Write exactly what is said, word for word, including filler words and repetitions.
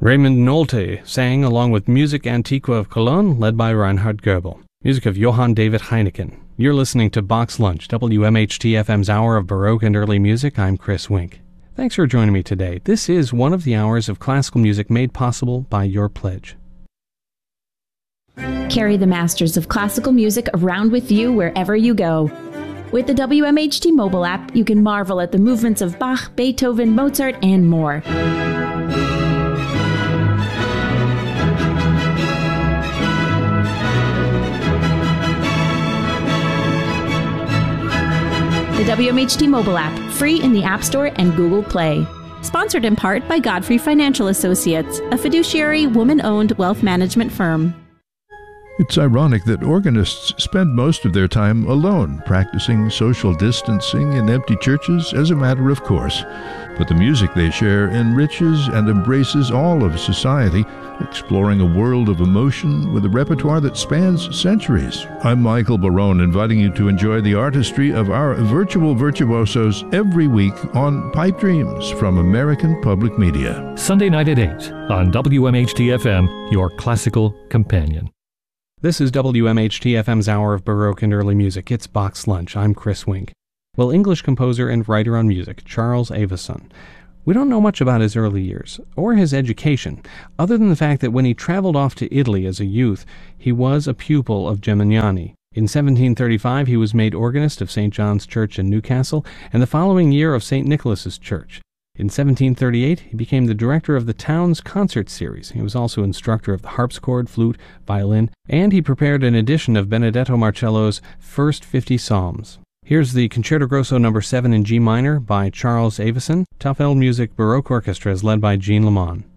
Raymond Nolte sang along with Music Antiqua of Cologne, led by Reinhard Goebel. Music of Johann David Heineken. You're listening to Box Lunch, W M H T F M's hour of Baroque and early music. I'm Chris Wink. Thanks for joining me today. This is one of the hours of classical music made possible by your pledge. Carry the masters of classical music around with you wherever you go. With the W M H T mobile app, you can marvel at the movements of Bach, Beethoven, Mozart, and more. The W M H T mobile app, free in the App Store and Google Play. Sponsored in part by Godfrey Financial Associates, a fiduciary, woman-owned wealth management firm. It's ironic that organists spend most of their time alone, practicing social distancing in empty churches as a matter of course. But the music they share enriches and embraces all of society, exploring a world of emotion with a repertoire that spans centuries. I'm Michael Barone, inviting you to enjoy the artistry of our virtual virtuosos every week on Pipe Dreams from American Public Media. Sunday night at eight on W M H T F M, your classical companion. This is W M H T F M's hour of Baroque and early music. It's Box Lunch. I'm Chris Wink. Well, English composer and writer on music, Charles Avison. We don't know much about his early years, or his education, other than the fact that when he traveled off to Italy as a youth, he was a pupil of Gemignani. In seventeen thirty-five, he was made organist of Saint John's Church in Newcastle, and the following year of Saint Nicholas's Church. In seventeen thirty-eight, he became the director of the town's concert series. He was also instructor of the harpsichord, flute, violin, and he prepared an edition of Benedetto Marcello's First Fifty Psalms. Here's the Concerto Grosso number seven in G minor by Charles Avison. Taffel Music Baroque Orchestra is led by Jean Lamont.